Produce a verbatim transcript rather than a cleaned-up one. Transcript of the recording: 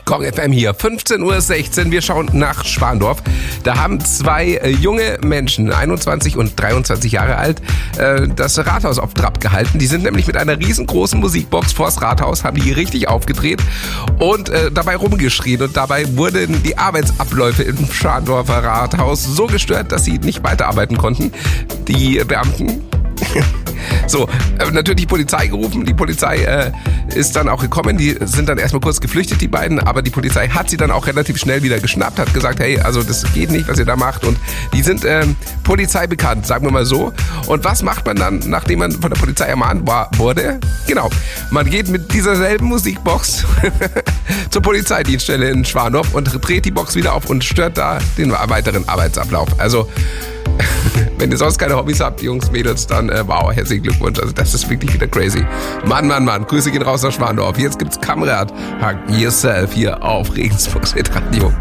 Kong F M hier, fünfzehn Uhr sechzehn, wir schauen nach Schwandorf. Da haben zwei äh, junge Menschen, einundzwanzig und dreiundzwanzig Jahre alt, äh, das Rathaus auf Trab gehalten. Die sind nämlich mit einer riesengroßen Musikbox vors Rathaus, haben die richtig aufgedreht und äh, dabei rumgeschrien. Und dabei wurden die Arbeitsabläufe im Schwandorfer Rathaus so gestört, dass sie nicht weiterarbeiten konnten. Die Beamten... So, äh, natürlich Polizei gerufen. Die Polizei äh, ist dann auch gekommen. Die sind dann erstmal kurz geflüchtet, die beiden. Aber die Polizei hat sie dann auch relativ schnell wieder geschnappt. Hat gesagt, hey, also das geht nicht, was ihr da macht. Und die sind ähm, Polizei bekannt, sagen wir mal so. Und was macht man dann, nachdem man von der Polizei ermahnt war, wurde? Genau, man geht mit dieser selben Musikbox zur Polizeidienststelle in Schwandorf und dreht die Box wieder auf und stört da den weiteren Arbeitsablauf. Also... Wenn ihr sonst keine Hobbys habt, Jungs, Mädels, dann äh, wow, herzlichen Glückwunsch. Also das ist wirklich wieder crazy. Mann, Mann, Mann, Grüße gehen raus nach Schwandorf. Jetzt gibt's Kamrat, Hug Yourself hier auf Regensburg Radio.